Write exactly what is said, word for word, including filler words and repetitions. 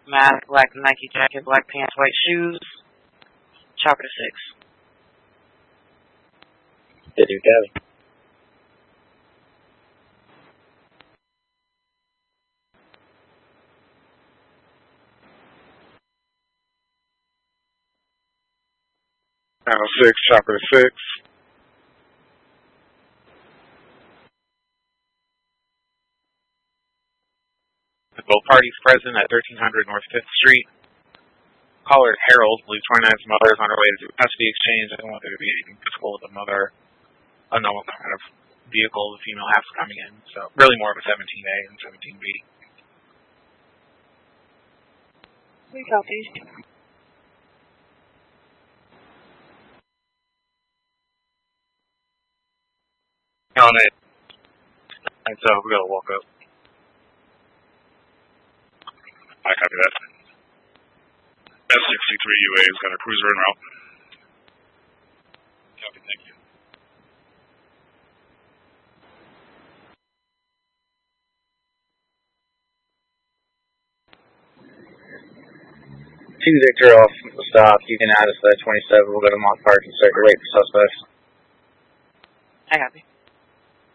mask, black Nike jacket, black pants, white shoes. Chopper to six. Did you go? Channel six, chopper to six. Both parties present at thirteen hundred North fifth Street. Caller Harold believes twenty-nine's mother is on her way to do a custody exchange. I don't want there to be anything physical with the mother. I don't know what kind of vehicle the female has coming in. So really more of a seventeen A than seventeen B. We copy. On it. And so we gotta walk up. I copy that. S sixty-three U A has got a cruiser en route. Copy, thank you. Two Victor off the stop. You can add us to that twenty-seven. We'll go to Mock Park and circulate the suspects. I copy.